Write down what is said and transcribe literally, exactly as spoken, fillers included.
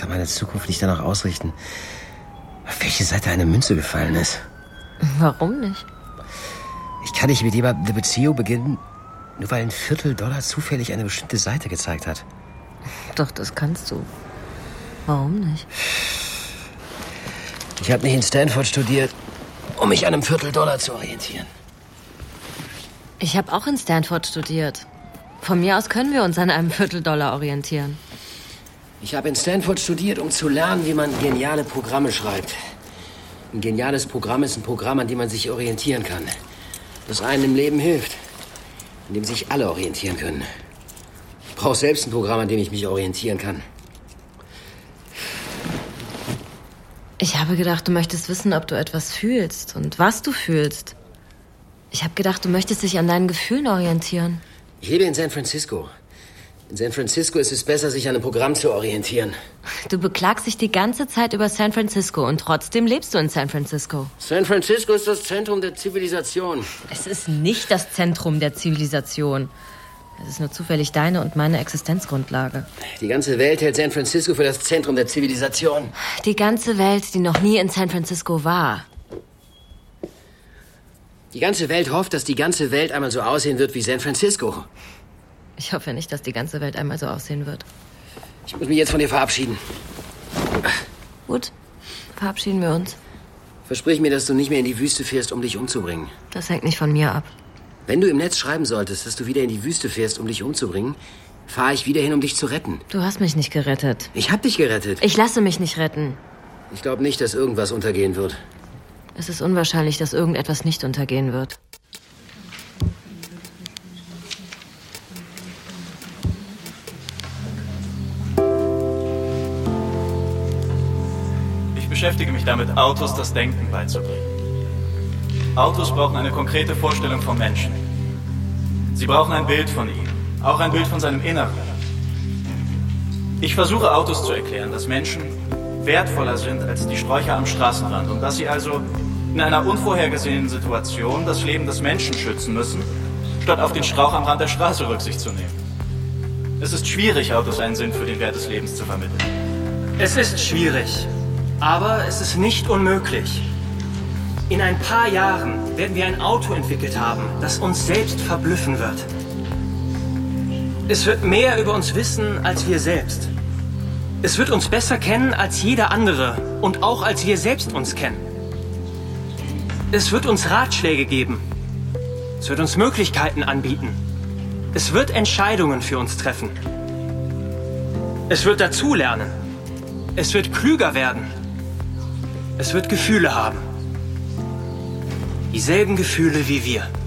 kann meine Zukunft nicht danach ausrichten, auf welche Seite eine Münze gefallen ist. Warum nicht? Ich kann nicht mit jemandem eine Beziehung beginnen, nur weil ein Viertel-Dollar zufällig eine bestimmte Seite gezeigt hat. Doch, das kannst du. Warum nicht? Ich habe nicht in Stanford studiert, um mich an einem Viertel-Dollar zu orientieren. Ich habe auch in Stanford studiert. Von mir aus können wir uns an einem Viertel-Dollar orientieren. Ich habe in Stanford studiert, um zu lernen, wie man geniale Programme schreibt. Ein geniales Programm ist ein Programm, an dem man sich orientieren kann. Das einem im Leben hilft, an dem sich alle orientieren können. Ich brauche selbst ein Programm, an dem ich mich orientieren kann. Ich habe gedacht, du möchtest wissen, ob du etwas fühlst und was du fühlst. Ich habe gedacht, du möchtest dich an deinen Gefühlen orientieren. Ich lebe in San Francisco. In San Francisco ist es besser, sich an einem Programm zu orientieren. Du beklagst dich die ganze Zeit über San Francisco und trotzdem lebst du in San Francisco. San Francisco ist das Zentrum der Zivilisation. Es ist nicht das Zentrum der Zivilisation. Es ist nur zufällig deine und meine Existenzgrundlage. Die ganze Welt hält San Francisco für das Zentrum der Zivilisation. Die ganze Welt, die noch nie in San Francisco war. Die ganze Welt hofft, dass die ganze Welt einmal so aussehen wird wie San Francisco. Ich hoffe nicht, dass die ganze Welt einmal so aussehen wird. Ich muss mich jetzt von dir verabschieden. Gut, verabschieden wir uns. Versprich mir, dass du nicht mehr in die Wüste fährst, um dich umzubringen. Das hängt nicht von mir ab. Wenn du im Netz schreiben solltest, dass du wieder in die Wüste fährst, um dich umzubringen, fahre ich wieder hin, um dich zu retten. Du hast mich nicht gerettet. Ich hab dich gerettet. Ich lasse mich nicht retten. Ich glaube nicht, dass irgendwas untergehen wird. Es ist unwahrscheinlich, dass irgendetwas nicht untergehen wird. Ich beschäftige mich damit, Autos das Denken beizubringen. Autos brauchen eine konkrete Vorstellung vom Menschen. Sie brauchen ein Bild von ihm, auch ein Bild von seinem Inneren. Ich versuche Autos zu erklären, dass Menschen wertvoller sind als die Sträucher am Straßenrand und dass sie also in einer unvorhergesehenen Situation das Leben des Menschen schützen müssen, statt auf den Strauch am Rand der Straße Rücksicht zu nehmen. Es ist schwierig, Autos einen Sinn für den Wert des Lebens zu vermitteln. Es ist schwierig, aber es ist nicht unmöglich. In ein paar Jahren werden wir ein Auto entwickelt haben, das uns selbst verblüffen wird. Es wird mehr über uns wissen als wir selbst. Es wird uns besser kennen als jeder andere und auch als wir selbst uns kennen. Es wird uns Ratschläge geben. Es wird uns Möglichkeiten anbieten. Es wird Entscheidungen für uns treffen. Es wird dazulernen. Es wird klüger werden. Es wird Gefühle haben. Dieselben Gefühle wie wir.